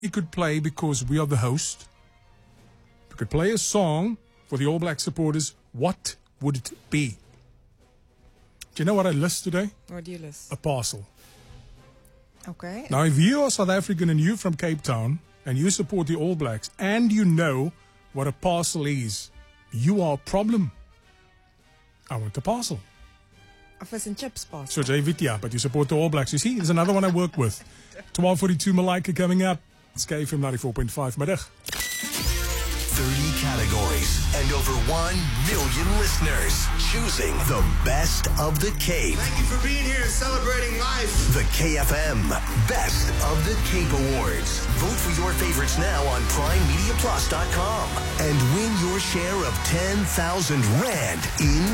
we could play, because we are the host, we could play a song for the All Black supporters, what would it be? Do you know what I list today? What do you list? A parcel. Okay. Now, if you are South African and you're from Cape Town and you support the All Blacks and you know what a parcel is, you are a problem. I want a parcel. A fish and chips parcel. So, Jay Vitya, but you support the All Blacks. You see, there's another one I work with. 12:42 Malika coming up. It's KFM 94.5. Middag. 30 categories and over 1 million listeners choosing the best of the Cape. Thank you for being here and celebrating life. The KFM Best of the Cape Awards. Vote for your favorites now on PrimeMediaPlus.com and win your share of 10,000 Rand in